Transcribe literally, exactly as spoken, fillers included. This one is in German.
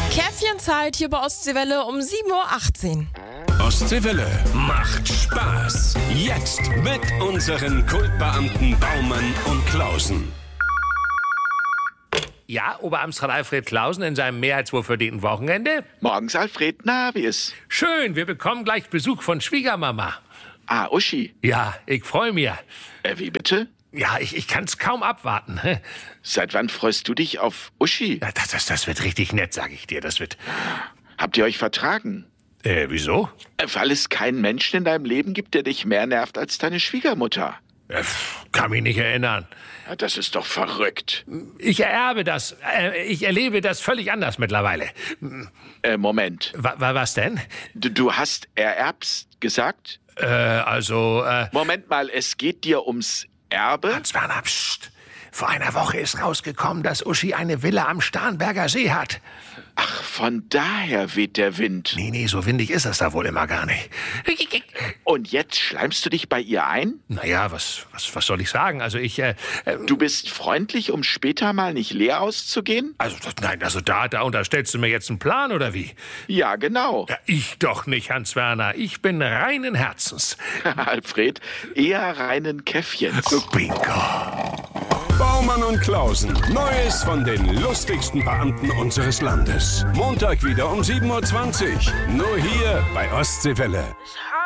Käffchenzeit hier bei Ostseewelle um sieben Uhr achtzehn. Ostseewelle macht Spaß. Jetzt mit unseren Kultbeamten Baumann und Klausen. Ja, Oberamtsrat Alfred Klausen in seinem mehr als wohl verdienten Wochenende. Morgens, Alfred. Na, wie ist? Schön, wir bekommen gleich Besuch von Schwiegermama. Ah, Uschi. Ja, ich freue mich. Äh, wie bitte? Ja, ich, ich kann's kaum abwarten. Seit wann freust du dich auf Uschi? Ja, das, das, das wird richtig nett, sag ich dir. Das wird... Habt ihr euch vertragen? Äh, wieso? Äh, weil es keinen Menschen in deinem Leben gibt, der dich mehr nervt als deine Schwiegermutter. Äh, kann mich nicht erinnern. Ja, das ist doch verrückt. Ich ererbe das. Äh, ich erlebe das völlig anders mittlerweile. Äh, Moment. Wa, wa, was denn? Du, du hast ererbst gesagt? Äh, also, äh... Moment mal, es geht dir ums Erbe? Hans-Werner, pst. Vor einer Woche ist rausgekommen, dass Uschi eine Villa am Starnberger See hat. Ach, von daher weht der Wind. Nee, nee, so windig ist es da wohl immer gar nicht. Und jetzt schleimst du dich bei ihr ein? Naja, was, was, was soll ich sagen? Also ich, äh, äh, Du bist freundlich, um später mal nicht leer auszugehen? Also, das, nein, also da, da unterstellst du mir jetzt einen Plan, oder wie? Ja, genau. Ja, ich doch nicht, Hans-Werner. Ich bin reinen Herzens. Alfred, eher reinen Käffchens. Bingo. Baumann und Klausen. Neues von den lustigsten Beamten unseres Landes. Montag wieder um sieben Uhr zwanzig. Nur hier bei Ostseewelle.